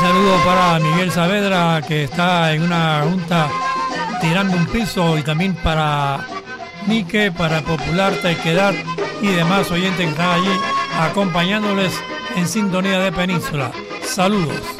saludo para Miguel Saavedra, que está en una junta tirando un piso, y también para Nique, para Popular, Tequedad y demás oyentes que están allí acompañándoles en sintonía de Península. Saludos.